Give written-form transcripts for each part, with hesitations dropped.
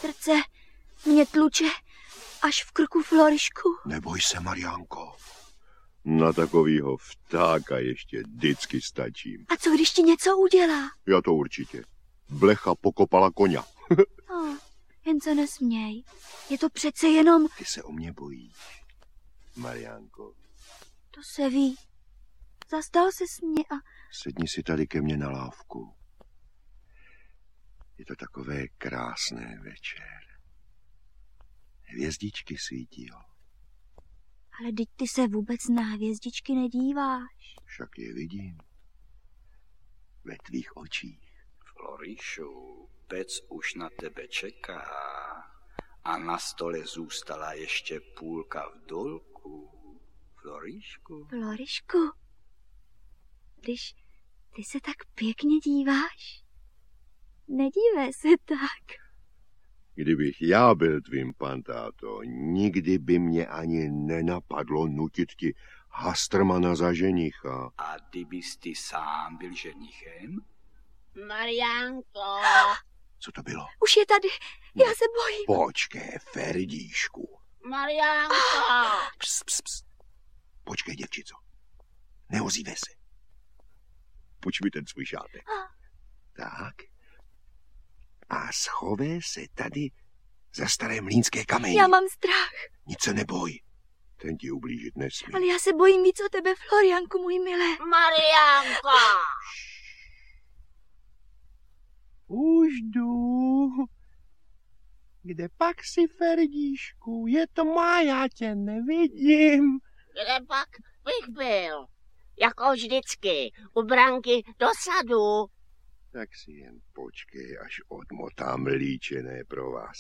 Srdce mě tluče až v krku, Florišku. Neboj se, Mariánko. Na takovýho vtáka ještě vždycky stačím. A co když ti něco udělá? Já to určitě. Blecha pokopala koňa. Jen se nesměj. Je to přece jenom... Ty se o mě bojíš, Mariánko. To se ví. Zastal ses mě a... Sedni si tady ke mně na lávku. Je to takové krásné večer. Hvězdičky svítí, jo. Ale teď ty se vůbec na hvězdičky nedíváš. Však je vidím. Ve tvých očích. Florišu, pec už na tebe čeká a na stole zůstala ještě půlka v dolku. Florišku? Florišku, když ty se tak pěkně díváš, nedívej se tak. Kdybych já byl tvým pantáto, nikdy by mě ani nenapadlo nutit ti Hastrmana za ženicha. A kdybys ty sám byl ženichem? Mariánko. Co to bylo? Už je tady, já se bojím. Počkej, Ferdíšku. Mariánko. Ps. Počkej, děvčico. Neozývej se. Půjč mi ten svůj šátek. Tak. A schovej se tady za staré mlýnské kameny. Já mám strach. Nic se neboj. Ten ti ublížit nesmí. Ale já se bojím víc o tebe, Florianku, můj milé. Mariánko. Už jdu. Kde pak si, Ferdíšku? Je tma, já tě nevidím. Kde pak bych byl? Jako vždycky, u branky do sadu. Tak si jen počkej, až odmotám líčené pro vás.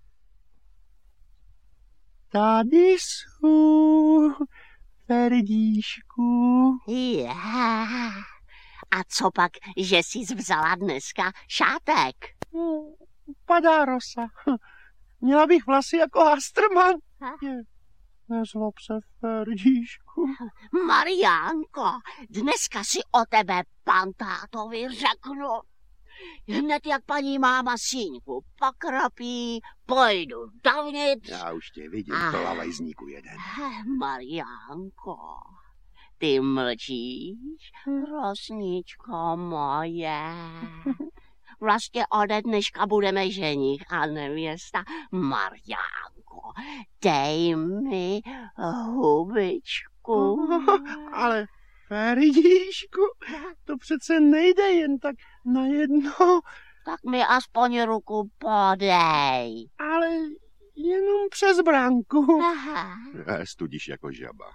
Tady jsou, Ferdíšku. Já. A co pak, že jsi vzala dneska šátek? Padá rosa. Měla bych vlasy jako Hastrman. Nezlob se, Ferdíšku. Mariánko, dneska si o tebe pantátovi řeknu. Hned jak paní máma síňku pokropí, pojdu dovnitř. Já už tě vidím, to lavajzníku jeden. Mariánko, ty mlčíš, rosničko moje. Vlastně ode dneška budeme ženich a nevěsta. Mariánko, dej mi hubičku. Ale Ferdíšku, to přece nejde jen tak najednou. Tak mi aspoň ruku podej. Ale jenom přes branku. Aha. Studíš jako žaba.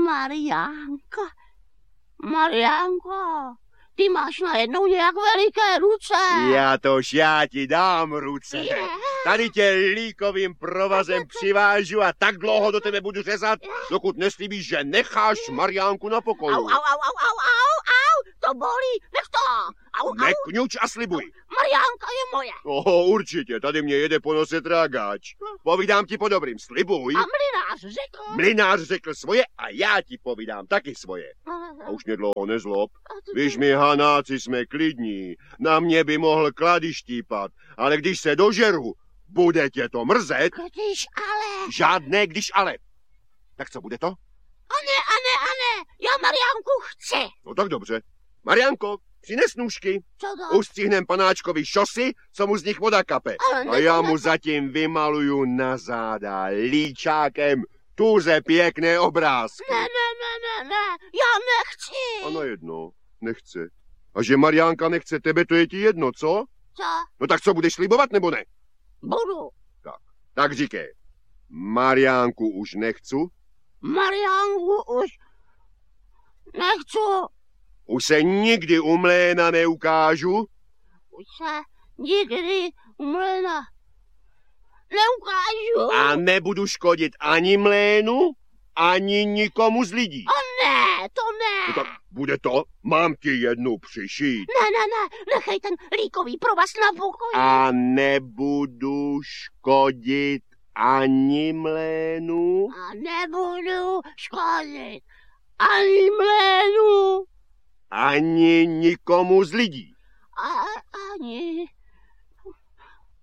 Mariánko, ty máš najednou nějak veliké ruce. Já ti dám ruce. Tady tě líkovým provazem přivážu a tak dlouho do tebe budu řezat, dokud neslíbíš, že necháš Mariánku na pokoju. Au, to bolí, nech to. Au. Nekňuč a slibuj. Mariánka je moje. Určitě, tady mě jede po nose trágáč. Povídám ti po dobrým, slibuj. A mlynář řekl. Mlynář řekl svoje a já ti povídám taky svoje. A už mě dlouho nezlob. Víš, my Hanáci jsme klidní, na mě by mohl klady štípat, ale když se dožeru, bude tě to mrzet. Když ale. Žádné když ale. Tak co bude to? A ne, já Mariánku chci. No tak dobře. Mariánko, přines nůžky. Co to? Ustřihnem panáčkovi šosy, co mu z nich voda kape. A já mu zatím vymaluju na záda líčákem tuze pěkné obrázky. Ne, já nechci. Ano jedno, nechce. A že Mariánka nechce tebe, to je ti jedno, co? Co? No tak co, budeš slibovat nebo ne? Budu. Tak říkej. Mariánku už nechci. Mariánku už nechci. Už se nikdy u mléna neukážu. Už se nikdy u mléna neukážu. A nebudu škodit ani mlénu, ani nikomu z lidí. A ne, to ne. No tak bude to, mám ti jednu přišít. Ne, nechej ten líkový provaz na pokoji. A nebudu škodit ani mlénu. A nebudu škodit ani mlénu. Ani nikomu z lidí. Ani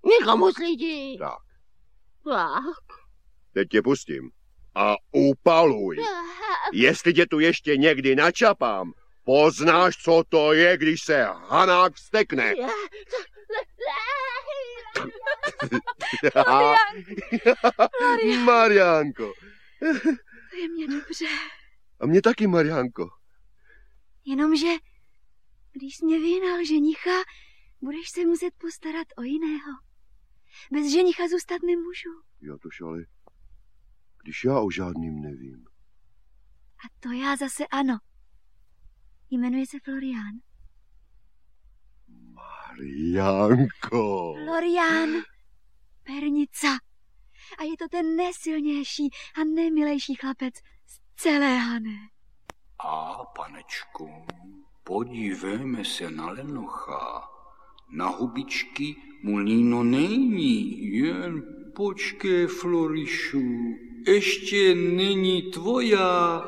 Nikomu z lidí. Tak, Tak. teď tě pustím. A upaluj. Jestli tě tu ještě někdy načapám, poznáš, co to je, když se hanák vztekne. Mariánko. To je mě dobře. A mě taky, Mariánko. Jenomže, když jsi mě vyhnal ženicha, budeš se muset postarat o jiného. Bez ženicha zůstat nemůžu. Já tož ale, když já o žádným nevím. A to já zase ano. Jmenuje se Florián. Mariánko. Florián Pernica. A je to ten nejsilnější a nejmilejší chlapec z celé Hané. A, panečku, podívejme se na lenocha. Na hubičky mu líno není, jen počkej, Florišu, ještě není tvoja.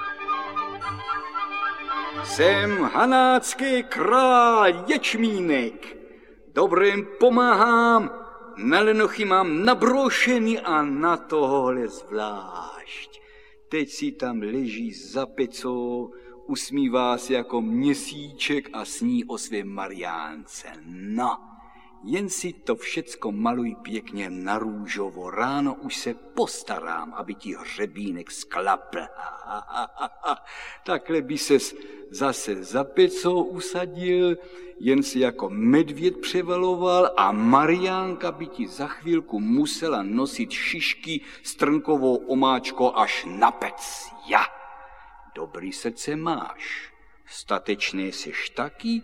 Jsem hanácký král Ječmínek. Dobrým pomáhám, na lenochy mám nabrošený a na tohle zvlášť. Teď si tam leží za pecou, usmívá se jako měsíček a sní o svém Mariánce. No, jen si to všecko maluj pěkně na růžovo. Ráno už se postarám, aby ti hřebínek sklapl. Takhle by ses zase za pecou usadil, jen si jako medvěd převaloval a Mariánka by ti za chvílku musela nosit šišky s trnkovou omáčkou až na pec. Ja, dobrý srdce máš, statečný seš taky